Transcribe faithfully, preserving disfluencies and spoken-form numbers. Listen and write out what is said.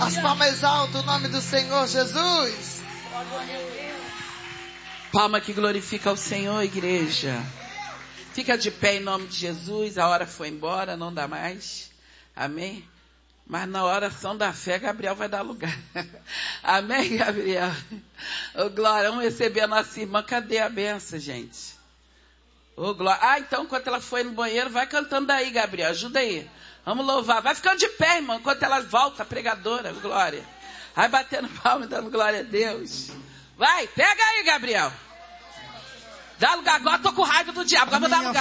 As palmas altas, o nome do Senhor Jesus. Palma que glorifica ao Senhor, igreja. Fica de pé em nome de Jesus. A hora foi embora, não dá mais. Amém? Mas na oração da fé, Gabriel vai dar lugar. Amém, Gabriel? Ô, glória, vamos receber a nossa irmã. Cadê a benção, gente? Ô, glória. Ah, então, enquanto ela foi no banheiro, vai cantando aí, Gabriel. Ajuda aí. Vamos louvar. Vai ficando de pé, irmão, enquanto ela volta, a pregadora. Glória. Vai batendo palma e dando glória a Deus. Vai, pega aí, Gabriel. Dá lugar. Agora tô com raiva do diabo. Agora vou dar lugar.